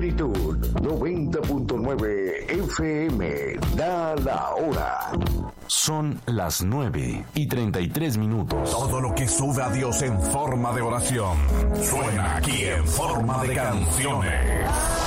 Plenitud 90.9 FM. Da la hora. Son las 9:33. Todo lo que sube a Dios en forma de oración suena aquí en forma de canciones.